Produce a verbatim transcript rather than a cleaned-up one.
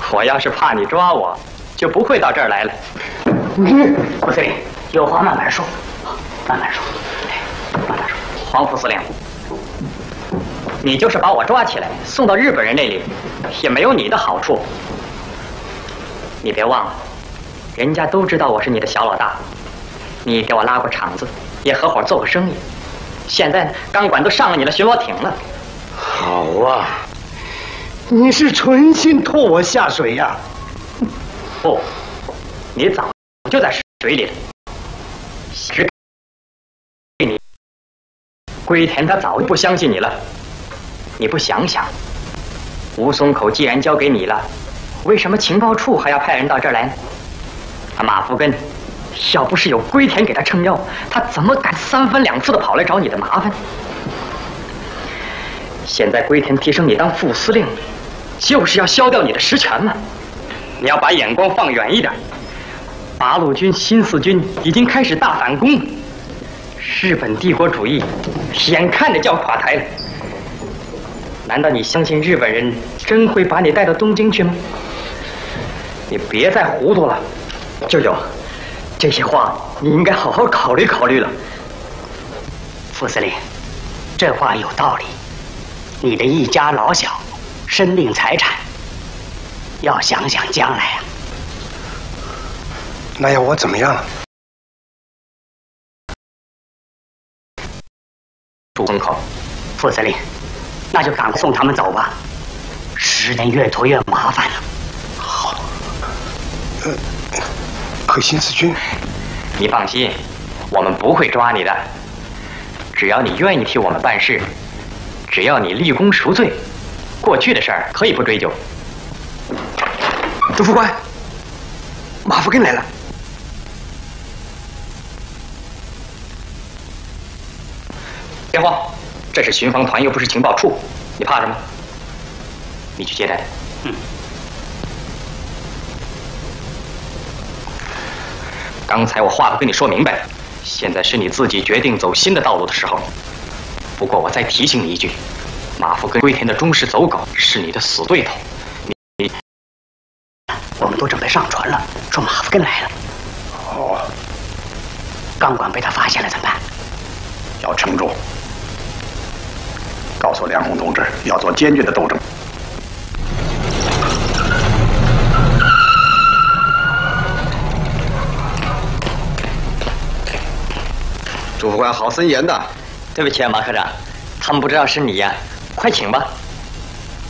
我要是怕你抓我，就不会到这儿来了。 副司令，有话慢慢说，慢慢说，慢慢说。 黄副司令，你就是把我抓起来送到日本人那里，也没有你的好处。你别忘了，人家都知道我是你的小老大，你给我拉过场子，也合伙做过生意。现在钢管都上了你的巡逻艇了。 好啊，你是存心拖我下水呀？ 不，你早就在水里了。只给你，龟田他早就不相信你了。你不想想，吴淞口既然交给你了，为什么情报处还要派人到这儿来呢？他马福根，要不是有龟田给他撑腰，他怎么敢三番两次的跑来找你的麻烦？现在龟田提升你当副司令，就是要削掉你的实权嘛。你要把眼光放远一点。八路军新四军已经开始大反攻，日本帝国主义眼看着就要垮台了。难道你相信日本人真会把你带到东京去吗？你别再糊涂了，舅舅，这些话你应该好好考虑考虑了。 副司令，这话有道理。你的一家老小，生命财产，要想想将来啊。 那要我怎么样？ 出风口， 副司令，那就赶快送他们走吧，时间越拖越麻烦了。 好，呃，可新四军， 你放心，我们不会抓你的，只要你愿意替我们办事，只要你立功赎罪，过去的事儿可以不追究。 朱副官，马福根来了。 别慌，这是巡防团，又不是情报处，你怕什么？你去接待他。 嗯。 刚才我话都跟你说明白了，现在是你自己决定走新的道路的时候。不过我再提醒你一句，马福跟龟田的忠实走狗是你的死对头。你， 我们都准备上船了，说马福根来了。 哦。 钢管被他发现了怎么办？ 要撑住。告诉梁红同志，要做坚决的斗争。 朱副官好森严的。 对不起啊，马科长，他们不知道是你呀，快请吧。